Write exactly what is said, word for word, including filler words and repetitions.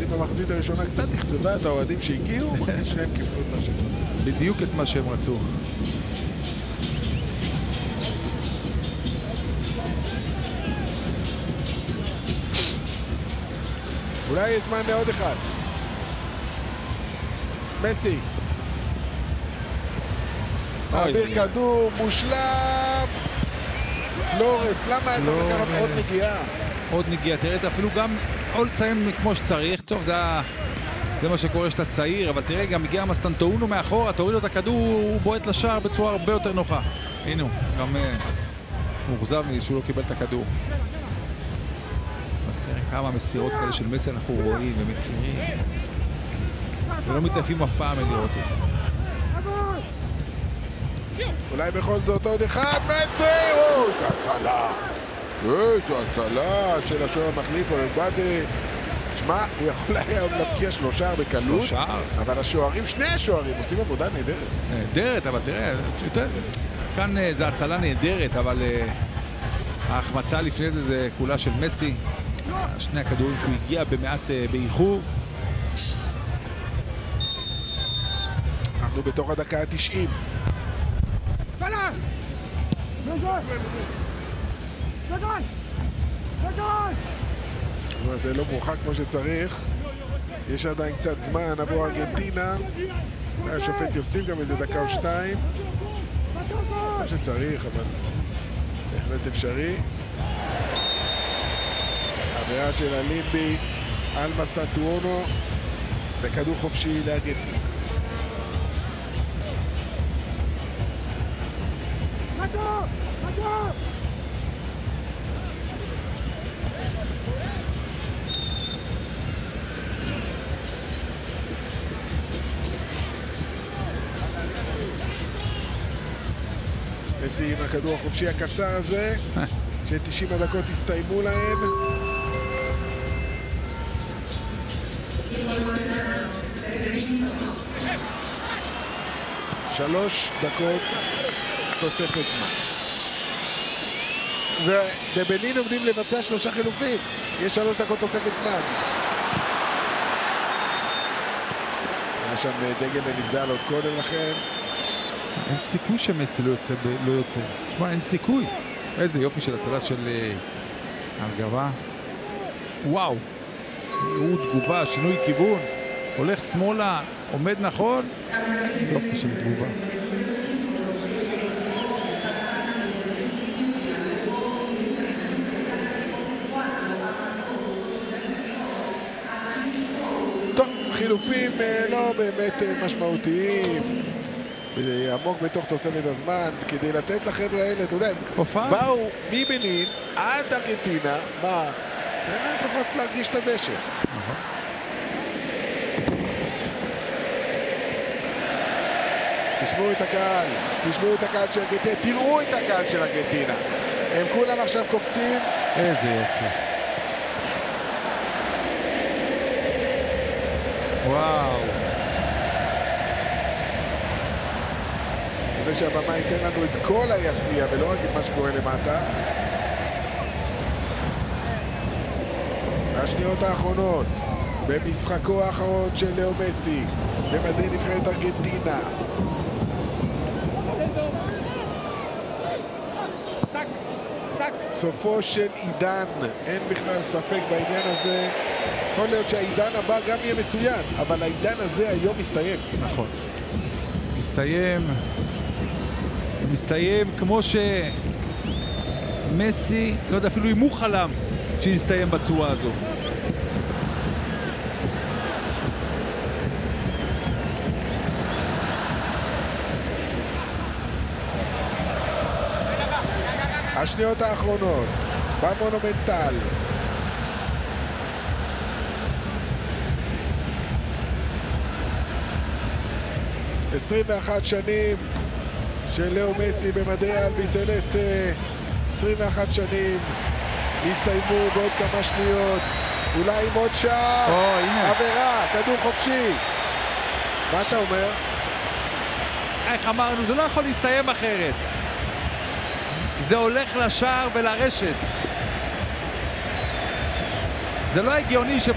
במחצית הראשונה קצת אכזבה את האוהדים שהגיעו, מחצית שניהם קיבלו את מה שהם רצו. בדיוק את מה שהם רצו. אולי יש זמן לעוד אחד. מסי. מעביר כדור, מושלם. פלורס, למה היה צריך לקחת עוד נגיעה? עוד נגיעה, תראה, אפילו גם עוד לציין כמו שצריך. טוב, זה, זה מה שקורה שאתה צעיר, אבל תראה, גם הגיע מסטנטאונו מאחורה, תוריד לו את הכדור, הוא בועט לשער בצורה הרבה יותר נוחה. הנה הוא, גם הוא מוחזב שהוא לא קיבל את הכדור. תראה כמה מסירות כאלה של מסי אנחנו רואים ומכירים. ולא מתעפים אף פעם לראות את זה. אולי בכל זאת עוד אחד, מסי! או, זה הצלה! איזו הצלה של השוער המחליף, אולבאדה. שמע, הוא יכול היה להבקיע שלושה בקלות. שלושה? אבל השוערים, שני השוערים, עושים עבודה נהדרת. נהדרת, אבל תראה, יותר, כאן זה הצלה נהדרת, אבל ההחמצה לפני זה זה כולה של מסי. שני הכדורים שהוא הגיע במעט באיחור. אנחנו בתוך הדקה ה-תשעים. זה לא מורחק כמו שצריך. יש עדיין קצת זמן עבור ארגנטינה. השופט יוסיף גם איזה דקה או שתיים. מה שצריך, אבל בהחלט אפשרי. עבירה של הלימבי על מסטנטאונו בכדור חופשי לארגנטינה. מסי עם הכדור החופשי הקצר הזה, ש-תשעים הדקות הסתיימו להם. שלוש דקות תוספת זמן. ובבנין עומדים לבצע שלושה חילופים. יש שלוש דקות תוספת זמן. היה שם דגל ונבדל עוד קודם לכן. אין סיכוי שמסי לא יוצא, לא יוצא. תשמע, אין סיכוי. איזה יופי של הצלה של הרגבה. וואו. הוא תגובה, שינוי כיוון. הולך שמאלה, עומד נכון. יופי של תגובה. טוב, חילופים לא באמת משמעותיים. עמוק בתוך תוספת הזמן, כדי לתת לחבר'ה האלה, אתה יודע, באו מבנין עד ארגנטינה, מה? תן להם לפחות להרגיש את הדשא. תשמעו את הקהל, תשמעו את הקהל של ארגנטינה, תראו את הקהל של ארגנטינה. הם כולם עכשיו קופצים. איזה יופי. וואו. שהבמה ייתן לנו את כל היציע ולא רק את מה שקורה למטה. השניות האחרונות במשחקו האחרון של לאו מסי במדי נבחרת ארגנטינה. סופו של עידן, אין בכלל ספק בעניין הזה. יכול להיות שהעידן הבא גם יהיה מצוין, אבל העידן הזה היום מסתיים. נכון. מסתיים. מסתיים כמו שמסי, לא יודע, אפילו אם הוא חלם שיסתיים בצורה הזו. השניות האחרונות במונומנטל. עשרים ואחת שנים של לאו מסי במדי האלביסלסטה. עשרים ואחת שנים הסתיימו בעוד כמה שניות, אולי עם עוד שעה. או, הנה. עבירה, כדור חופשי. מה אתה אומר? איך אמרנו, זה לא יכול להסתיים אחרת. זה הולך לשער ולרשת. זה לא הגיוני ש...